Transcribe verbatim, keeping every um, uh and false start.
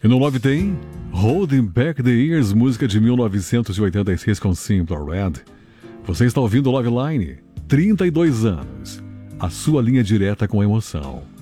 E no Love tem Holding Back the Years, música de mil novecentos e oitenta e seis com Simple Red. Você está ouvindo Love Line, trinta e dois anos, a sua linha direta com emoção.